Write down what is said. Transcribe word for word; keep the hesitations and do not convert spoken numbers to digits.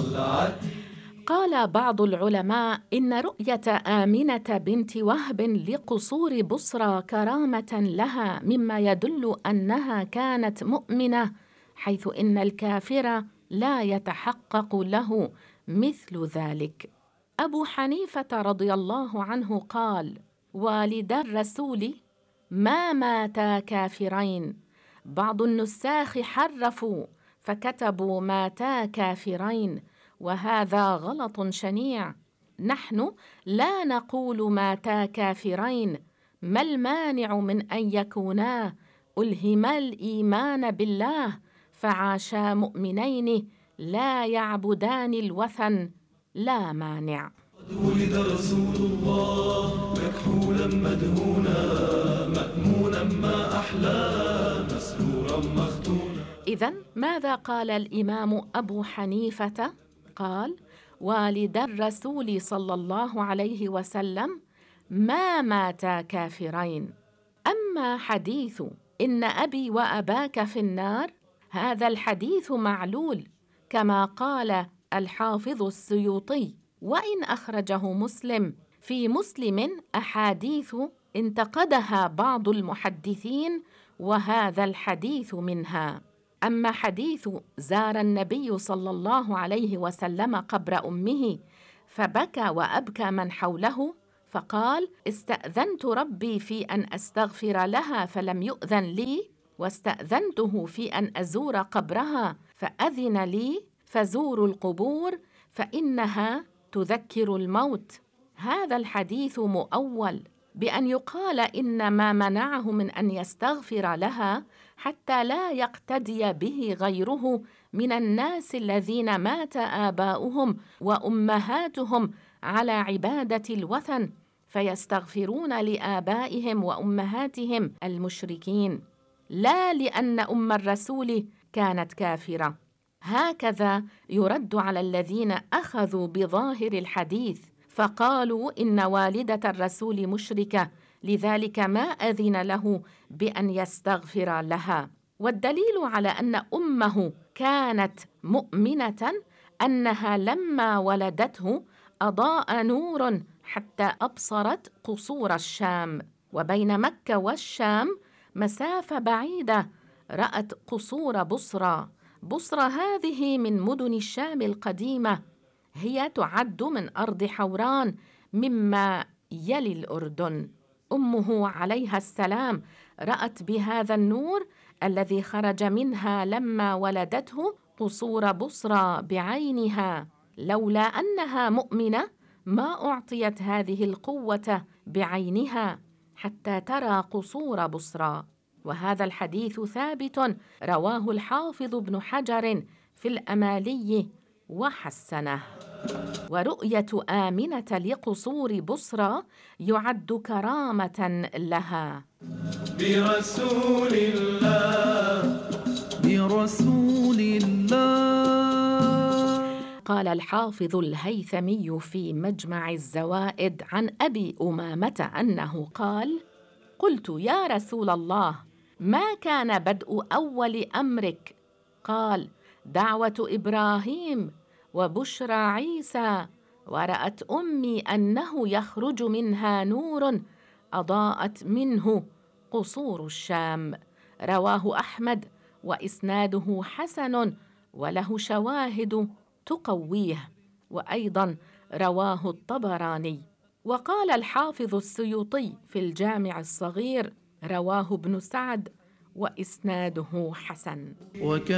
قال بعض العلماء إن رؤية آمنة بنت وهب لقصور بصرى كرامة لها مما يدل أنها كانت مؤمنة، حيث إن الكافر لا يتحقق له مثل ذلك. أبو حنيفة رضي الله عنه قال: والدا الرسول ما ماتا كافرين. بعض النساخ حرفوا فكتبوا ماتا كافرين، وهذا غلط شنيع. نحن لا نقول ماتا كافرين، ما المانع من أن يكونا ألهما الإيمان بالله فعاشا مؤمنين لا يعبدان الوثن، لا مانع. ولد رسول الله مكحولا مدهونا مأمونا ما أحلى مسرورا مختونا. إذن ماذا قال الإمام أبو حنيفة؟ قال: والد الرسول صلى الله عليه وسلم ما ماتا كافرين. أما حديث إن أبي وأباك في النار، هذا الحديث معلول كما قال الحافظ السيوطي، وإن أخرجه مسلم. في مسلم أحاديث انتقدها بعض المحدثين، وهذا الحديث منها. أما حديث زار النبي صلى الله عليه وسلم قبر أمه فبكى وأبكى من حوله، فقال: استأذنت ربي في أن أستغفر لها فلم يؤذن لي، واستأذنته في أن أزور قبرها فأذن لي، فزوروا القبور فإنها تذكر الموت. هذا الحديث مؤول بأن يقال إن ما منعه من أن يستغفر لها حتى لا يقتدي به غيره من الناس الذين مات آباؤهم وأمهاتهم على عبادة الوثن، فيستغفرون لآبائهم وأمهاتهم المشركين، لا لأن أم الرسول كانت كافرة. هكذا يرد على الذين أخذوا بظاهر الحديث فقالوا إن والدة الرسول مشركة، لذلك ما أذن له بأن يستغفر لها. والدليل على أن أمه كانت مؤمنة أنها لما ولدته أضاء نور حتى أبصرت قصور الشام، وبين مكة والشام مسافة بعيدة، رأت قصور بصرى. بصرى هذه من مدن الشام القديمة، هي تعد من أرض حوران مما يلي الأردن. أمه عليها السلام رأت بهذا النور الذي خرج منها لما ولدته قصور بصرى بعينها، لولا أنها مؤمنة ما أعطيت هذه القوة بعينها حتى ترى قصور بصرى. وهذا الحديث ثابت، رواه الحافظ ابن حجر في الأمالي وحسنه. ورؤية آمنة لقصور بصرى يعد كرامة لها. برسول الله برسول الله. قال الحافظ الهيثمي في مجمع الزوائد عن أبي أمامة أنه قال: قلت يا رسول الله، ما كان بدء أول أمرك؟ قال: دعوة إبراهيم وبشرى عيسى، ورأت أمي أنه يخرج منها نور أضاءت منه قصور الشام. رواه أحمد وإسناده حسن وله شواهد تقويه، وأيضا رواه الطبراني. وقال الحافظ السيوطي في الجامع الصغير: رواه ابن سعد وإسناده حسن.